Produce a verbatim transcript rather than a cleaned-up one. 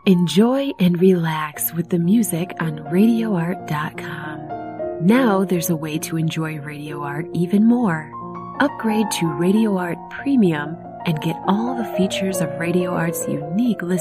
Enjoy and relax with the music on radio art dot com. Now there's a way to enjoy Radio Art even more. Upgrade to Radio Art Premium and get all the features of Radio Art's unique list